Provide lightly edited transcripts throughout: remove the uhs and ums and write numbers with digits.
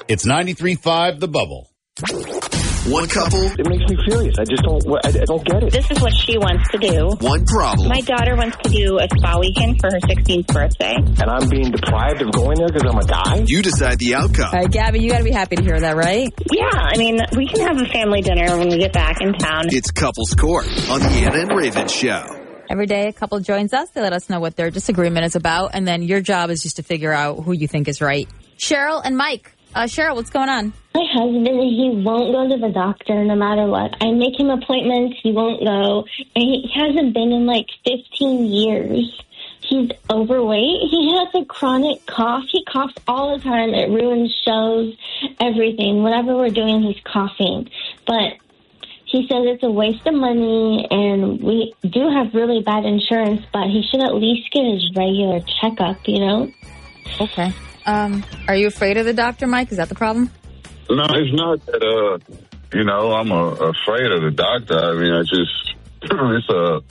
It's 93.5 The Bubble. One couple. It makes me furious. I don't get it. This is what she wants to do. One problem. My daughter wants to do a spa weekend for her 16th birthday. And I'm being deprived of going there because I'm a guy? You decide the outcome. All right, Gabby, you got to be happy to hear that, right? Yeah, I mean, we can have a family dinner when we get back in town. It's Couples Court on the Anna and Raven Show. Every day a couple joins us. They let us know what their disagreement is about, and then your job is just to figure out who you think is right. Cheryl and Mike. Cheryl, what's going on? My husband, he won't go to the doctor no matter what. I make him appointments, he won't go. And he hasn't been in like 15 years. He's overweight. He has a chronic cough. He coughs all the time. It ruins shows, everything. Whatever we're doing, he's coughing. But he says it's a waste of money, and we do have really bad insurance, but he should at least get his regular checkup, you know? Okay. Are you afraid of the doctor, Mike? Is that the problem? No, it's not that, I'm afraid of the doctor. I mean, it's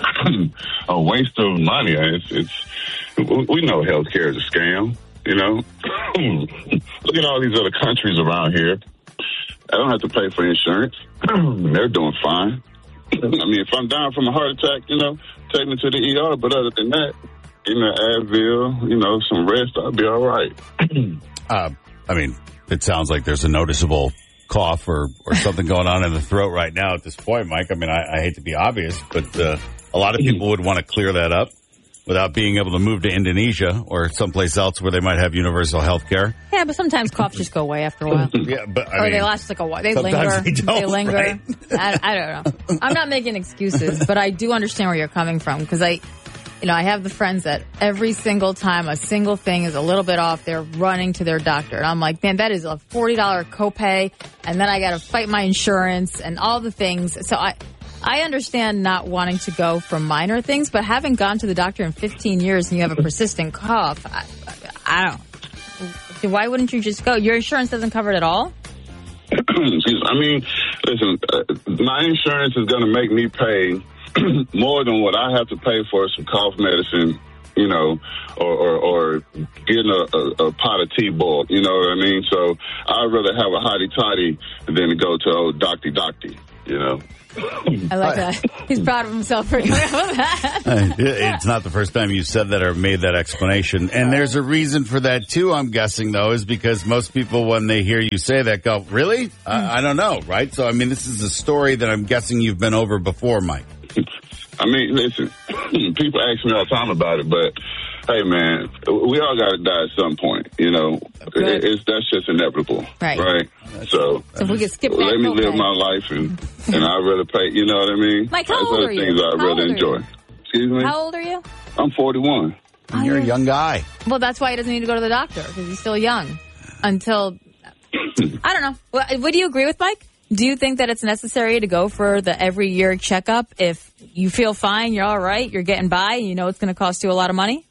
a waste of money. We know healthcare is a scam, you know. Look at all these other countries around here. I don't have to pay for insurance. They're doing fine. I mean, if I'm down from a heart attack, take me to the ER. But other than that, Advil, some rest, I'll be all right. I mean, it sounds like there's a noticeable cough or something going on in the throat right now at this point, Mike. I mean, I hate to be obvious, but a lot of people would want to clear that up without being able to move to Indonesia or sompace else where they might have universal health care. Yeah, but sometimes coughs just go away after a while. Yeah, but they last like a while. They linger. They linger. Right? I don't know. I'm not making excuses, but I do understand where you're coming from because I have the friends that every single time a single thing is a little bit off, they're running to their doctor. And I'm like, man, that is a $40 copay, and then I got to fight my insurance and all the things. So I understand not wanting to go for minor things, but having gone to the doctor in 15 years and you have a persistent cough, I don't. Why wouldn't you just go? Your insurance doesn't cover it at all? I mean, listen, my insurance is going to make me pay more than what I have to pay for some cough medicine, or getting a pot of tea boiled, you know what I mean? So I'd rather have a hottie toddy than to go to old docty, you know? I like that. He's proud of himself for doing that. It's not the first time you said that or made that explanation. And there's a reason for that, too, I'm guessing, though, is because most people, when they hear you say that, go, really? I don't know, right? So, I mean, this is a story that I'm guessing you've been over before, Mike. I mean, listen, people ask me all the time about it, but hey, man, we all got to die at some point, That's just inevitable, right? So if we could skip that, let me live my life, and I'd rather pay, you know what I mean? Mike, how old are you? Things I'd rather enjoy. Excuse me? How old are you? I'm 41. You're a young guy. Well, that's why he doesn't need to go to the doctor, because he's still young. Until, I don't know. Would you agree with Mike? Do you think that it's necessary to go for the every year checkup if you feel fine, you're all right, you're getting by, you know it's going to cost you a lot of money?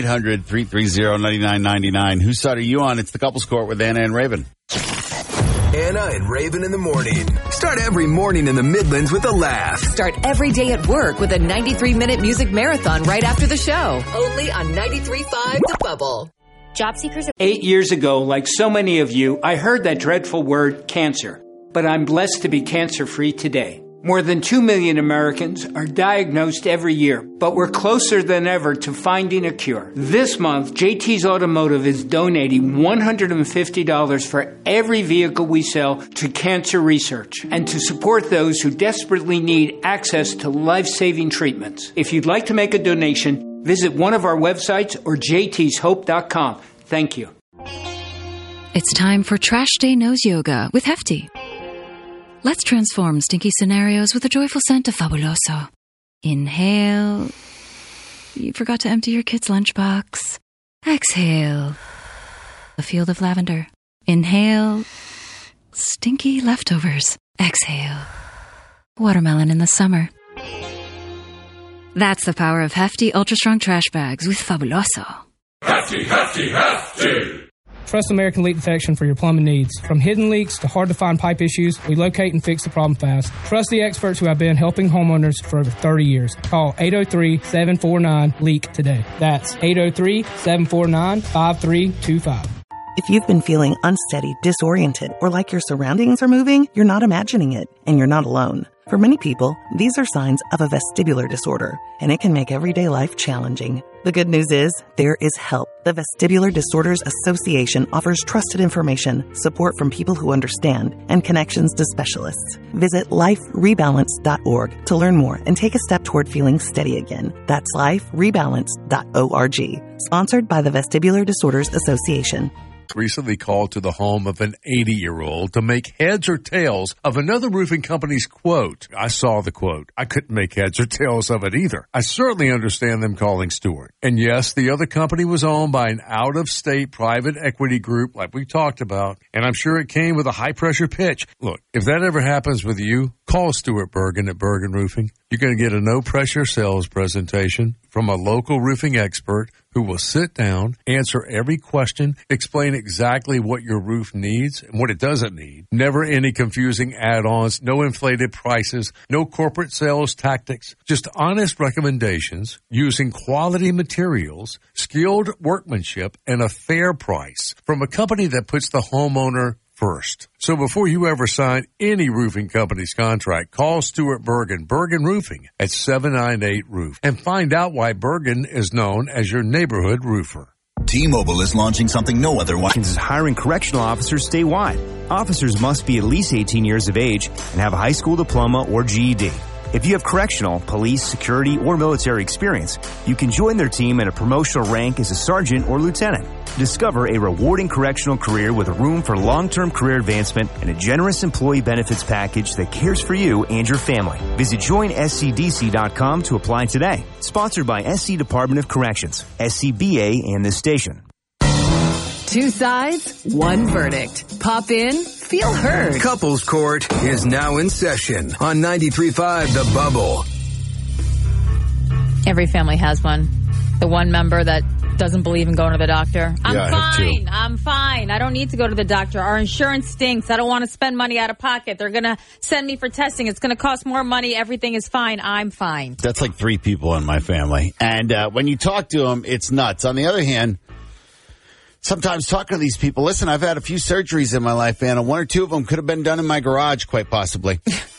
1-800-330-9999. Whose side are you on? It's the Couples Court with Anna and Raven. Anna and Raven in the morning. Start every morning in the Midlands with a laugh. Start every day at work with a 93-minute music marathon right after the show. Only on 93.5 The Bubble. Job seekers. 8 years ago, like so many of you, I heard that dreadful word, cancer. But I'm blessed to be cancer-free today. More than 2 million Americans are diagnosed every year, but we're closer than ever to finding a cure. This month, JT's Automotive is donating $150 for every vehicle we sell to cancer research and to support those who desperately need access to life-saving treatments. If you'd like to make a donation, visit one of our websites or jtshope.com. Thank you. It's time for Trash Day Nose Yoga with Hefty. Let's transform stinky scenarios with a joyful scent of Fabuloso. Inhale. You forgot to empty your kid's lunchbox. Exhale. A field of lavender. Inhale. Stinky leftovers. Exhale. Watermelon in the summer. That's the power of Hefty Ultra Strong Trash Bags with Fabuloso. Hefty, Hefty, Hefty! Trust American Leak Detection for your plumbing needs. From hidden leaks to hard-to-find pipe issues, we locate and fix the problem fast. Trust the experts who have been helping homeowners for over 30 years. Call 803-749-LEAK today. That's 803-749-5325. If you've been feeling unsteady, disoriented, or like your surroundings are moving, you're not imagining it, and you're not alone. For many people, these are signs of a vestibular disorder, and it can make everyday life challenging. The good news is, there is help. The Vestibular Disorders Association offers trusted information, support from people who understand, and connections to specialists. Visit liferebalance.org to learn more and take a step toward feeling steady again. That's liferebalance.org. Sponsored by the Vestibular Disorders Association. Recently called to the home of an 80-year-old to make heads or tails of another roofing company's quote. I saw the quote. I couldn't make heads or tails of it either. I certainly understand them calling Stewart. And yes, the other company was owned by an out-of-state private equity group like we talked about, and I'm sure it came with a high-pressure pitch. Look, if that ever happens with you, call Stewart Bergen at Bergen Roofing. You're going to get a no-pressure sales presentation from a local roofing expert who will sit down, answer every question, explain exactly what your roof needs and what it doesn't need. Never any confusing add-ons, no inflated prices, no corporate sales tactics, just honest recommendations using quality materials, skilled workmanship, and a fair price from a company that puts the homeowner first. So before you ever sign any roofing company's contract, call Stewart Bergen, Bergen Roofing at 798-ROOF and find out why Bergen is known as your neighborhood roofer. T-Mobile is launching something no other is hiring correctional officers statewide. Officers must be at least 18 years of age and have a high school diploma or GED. If you have correctional, police, security, or military experience, you can join their team at a promotional rank as a sergeant or lieutenant. Discover a rewarding correctional career with room for long-term career advancement and a generous employee benefits package that cares for you and your family. Visit joinscdc.com to apply today. Sponsored by SC Department of Corrections, SCBA, and this station. Two sides, one verdict. Pop in, feel heard. Couples Court is now in session on 93.5 The Bubble. Every family has one. The one member that doesn't believe in going to the doctor. I'm fine. I don't need to go to the doctor. Our insurance stinks. I don't want to spend money out of pocket. They're going to send me for testing. It's going to cost more money. Everything is fine. I'm fine. That's like 3 people in my family. And when you talk to them, it's nuts. On the other hand, sometimes talking to these people, listen, I've had a few surgeries in my life, and 1 or 2 of them could have been done in my garage, quite possibly.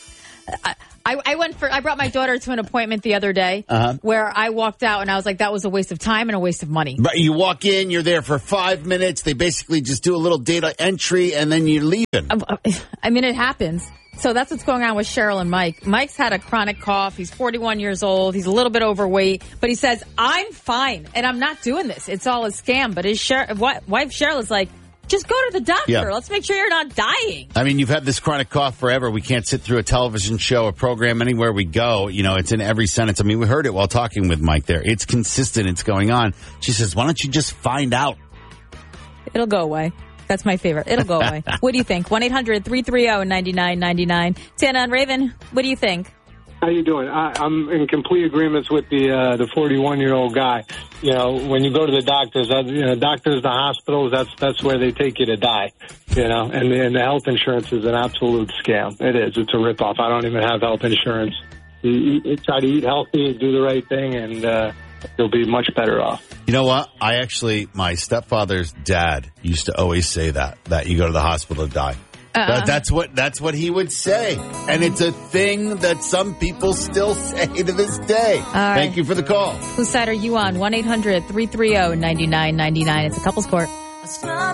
I brought my daughter to an appointment the other day where I walked out and I was like, that was a waste of time and a waste of money. But you walk in, you're there for 5 minutes. They basically just do a little data entry and then you're leaving. I mean, it happens. So that's what's going on with Cheryl and Mike. Mike's had a chronic cough. He's 41 years old. He's a little bit overweight, but he says, I'm fine and I'm not doing this. It's all a scam. But his wife Cheryl is like, just go to the doctor. Yeah. Let's make sure you're not dying. I mean, you've had this chronic cough forever. We can't sit through a television show, a program, anywhere we go. You know, it's in every sentence. I mean, we heard it while talking with Mike there. It's consistent. It's going on. She says, why don't you just find out? It'll go away. That's my favorite. It'll go away. What do you think? 1-800-330-9999. Tana and Raven, what do you think? How you doing? I'm in complete agreement with the 41-year-old guy. You know, when you go to the doctors, doctors, the hospitals, that's where they take you to die. You know, and the health insurance is an absolute scam. It is. It's a ripoff. I don't even have health insurance. You try to eat healthy, do the right thing, and you'll be much better off. You know what? My stepfather's dad used to always say that you go to the hospital to die. That's what he would say. And it's a thing that some people still say to this day. Right. Thank you for the call. Whose side are you on? 1-800-330-9999. It's a couples court.